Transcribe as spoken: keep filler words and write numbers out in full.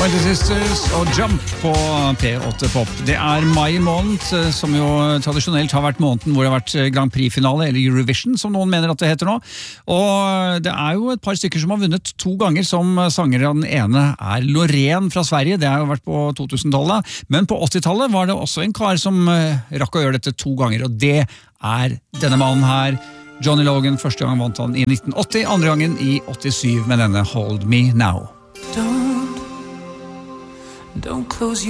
Pointer Sisters og Jump på P åtte Pop. Det er mai måned, som jo tradisjonelt har vært måneden hvor det har vært Grand Prix-finale, eller Eurovision, som noen mener at det heter nå. Og det er jo et par stykker som har vunnet to ganger som sanger. Den ene er Loreen fra Sverige, det har jo vært på to-tusen-tallet. Men på åtti-tallet var det også en kar som rakk å gjøre dette to ganger, og det er denne mannen her. Johnny Logan, første gang vant han i nitten åtti, andre gangen i åttisyv med denne Hold Me Now. Don't, don't close your